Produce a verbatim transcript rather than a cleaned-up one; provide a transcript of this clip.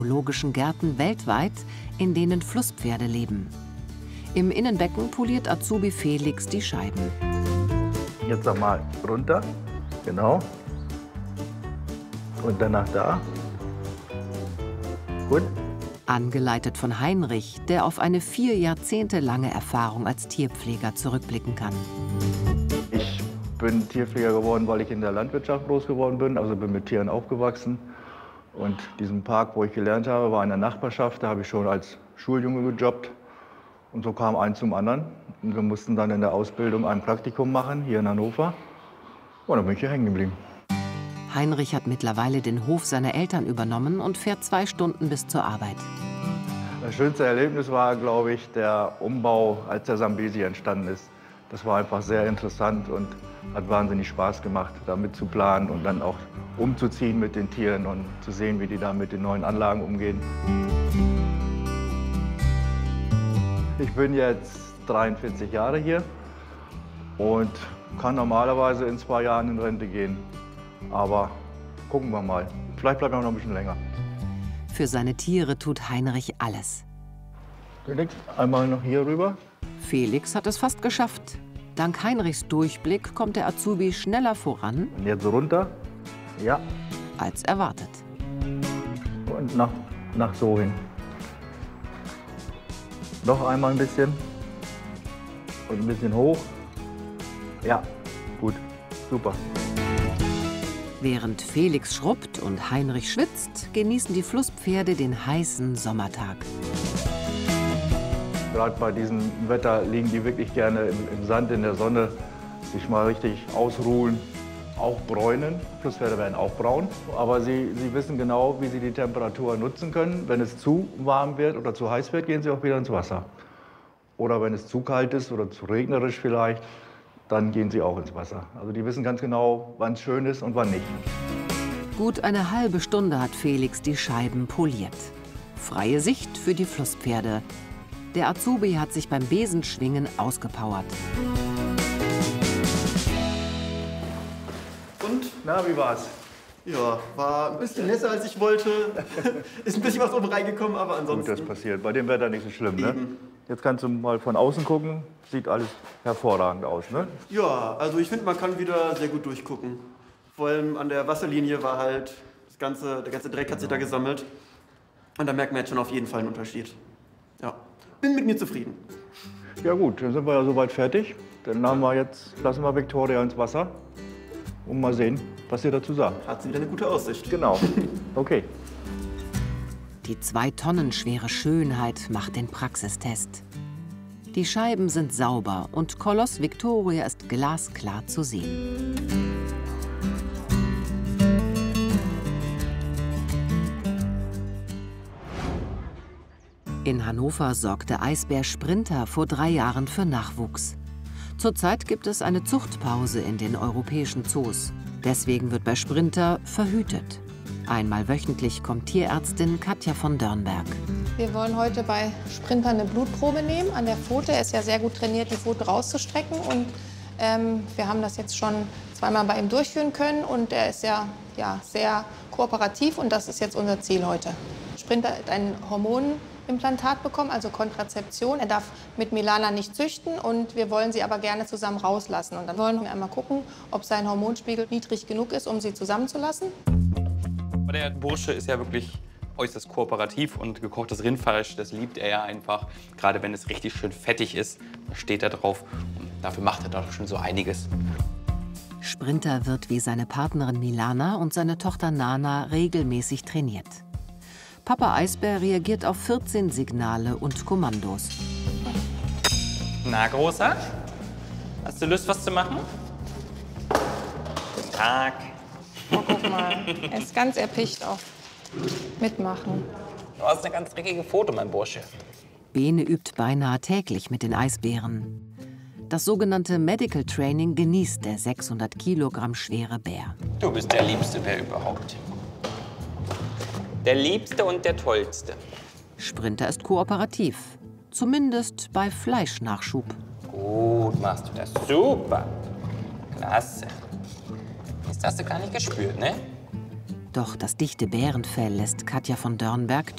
zoologischen Gärten weltweit, in denen Flusspferde leben. Im Innenbecken poliert Azubi Felix die Scheiben. Jetzt noch mal runter, genau. Und danach da. Gut. Angeleitet von Heinrich, der auf eine vier Jahrzehnte lange Erfahrung als Tierpfleger zurückblicken kann. Ich bin Tierpfleger geworden, weil ich in der Landwirtschaft groß geworden bin, also bin mit Tieren aufgewachsen. Und diesen Park, wo ich gelernt habe, war in der Nachbarschaft. Da habe ich schon als Schuljunge gejobbt. Und so kam eins zum anderen. Und wir mussten dann in der Ausbildung ein Praktikum machen, hier in Hannover. Und dann bin ich hier hängen geblieben. Heinrich hat mittlerweile den Hof seiner Eltern übernommen und fährt zwei Stunden bis zur Arbeit. Das schönste Erlebnis war, glaube ich, der Umbau, als der Sambesi entstanden ist. Das war einfach sehr interessant und hat wahnsinnig Spaß gemacht, da mitzuplanen und dann auch umzuziehen mit den Tieren und zu sehen, wie die da mit den neuen Anlagen umgehen. Ich bin jetzt dreiundvierzig Jahre hier und kann normalerweise in zwei Jahren in Rente gehen. Aber gucken wir mal. Vielleicht bleibt er noch ein bisschen länger. Für seine Tiere tut Heinrich alles. Felix, einmal noch hier rüber. Felix hat es fast geschafft. Dank Heinrichs Durchblick kommt der Azubi schneller voran. Und jetzt runter. Ja. Als erwartet. Und nach, nach so hin. Noch einmal ein bisschen. Und ein bisschen hoch. Ja, gut. Super. Während Felix schrubbt und Heinrich schwitzt, genießen die Flusspferde den heißen Sommertag. Gerade bei diesem Wetter liegen die wirklich gerne im, im Sand, in der Sonne, sich mal richtig ausruhen, auch bräunen. Flusspferde werden auch braun, aber sie, sie wissen genau, wie sie die Temperatur nutzen können. Wenn es zu warm wird oder zu heiß wird, gehen sie auch wieder ins Wasser. Oder wenn es zu kalt ist oder zu regnerisch vielleicht, dann gehen sie auch ins Wasser. Also die wissen ganz genau, wann es schön ist und wann nicht. Gut eine halbe Stunde hat Felix die Scheiben poliert. Freie Sicht für die Flusspferde. Der Azubi hat sich beim Besenschwingen ausgepowert. Und? Na, wie war's? Ja, war ein bisschen nässer, als ich wollte. Ist ein bisschen was oben reingekommen, aber ansonsten... Gut, das passiert. Bei dem Wetter nicht so schlimm, ne? Eben. Jetzt kannst du mal von außen gucken. Sieht alles hervorragend aus, ne? Ja, also ich finde, man kann wieder sehr gut durchgucken. Vor allem an der Wasserlinie war halt, das ganze, der ganze Dreck hat sich da gesammelt. Und da merkt man jetzt schon auf jeden Fall einen Unterschied. Ja, bin mit mir zufrieden. Ja gut, dann sind wir ja soweit fertig. Dann haben wir jetzt, lassen wir Victoria ins Wasser und mal sehen, was ihr dazu sagt. Hat sie wieder eine gute Aussicht. Genau. Okay. Die zwei Tonnen schwere Schönheit macht den Praxistest. Die Scheiben sind sauber und Koloss Victoria ist glasklar zu sehen. In Hannover sorgte Eisbär Sprinter vor drei Jahren für Nachwuchs. Zurzeit gibt es eine Zuchtpause in den europäischen Zoos. Deswegen wird bei Sprinter verhütet. Einmal wöchentlich kommt Tierärztin Katja von Dörnberg. Wir wollen heute bei Sprinter eine Blutprobe nehmen an der Pfote. Er ist ja sehr gut trainiert, die Pfote rauszustrecken. Und ähm, wir haben das jetzt schon zweimal bei ihm durchführen können. Und er ist ja, ja sehr kooperativ und das ist jetzt unser Ziel heute. Sprinter hat ein Hormonimplantat bekommen, also Kontrazeption. Er darf mit Milana nicht züchten und wir wollen sie aber gerne zusammen rauslassen. Und dann wollen wir einmal gucken, ob sein Hormonspiegel niedrig genug ist, um sie zusammenzulassen. Der Bursche ist ja wirklich äußerst kooperativ und gekochtes Rindfleisch, das liebt er ja einfach. Gerade wenn es richtig schön fettig ist, da steht er drauf und dafür macht er doch schon so einiges. Sprinter wird wie seine Partnerin Milana und seine Tochter Nana regelmäßig trainiert. Papa Eisbär reagiert auf vierzehn Signale und Kommandos. Na, Großer? Hast du Lust, was zu machen? Guten Tag. Oh, guck mal, er ist ganz erpicht auf Mitmachen. Du hast eine ganz dreckige Foto, mein Bursche. Bene übt beinahe täglich mit den Eisbären. Das sogenannte Medical Training genießt der sechshundert Kilogramm schwere Bär. Du bist der liebste Bär überhaupt. Der liebste und der tollste. Sprinter ist kooperativ, zumindest bei Fleischnachschub. Gut machst du das, super. Klasse. Das hast du gar nicht gespürt, ne? Doch das dichte Bärenfell lässt Katja von Dörnberg